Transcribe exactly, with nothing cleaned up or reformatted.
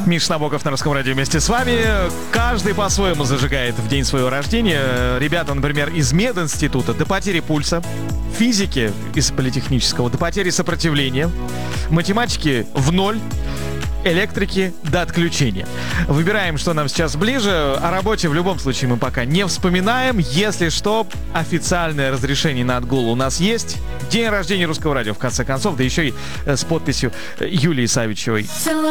Миша Набоков на Русском радио вместе с вами. Каждый по-своему зажигает в день своего рождения. Ребята, например, из мединститута до потери пульса, физики из политехнического до потери сопротивления, математики в ноль, электрики до отключения. Выбираем, что нам сейчас ближе. О работе в любом случае мы пока не вспоминаем. Если что, официальное разрешение на отгул у нас есть. День рождения Русского радио, в конце концов, да еще и с подписью Юлии Савичевой.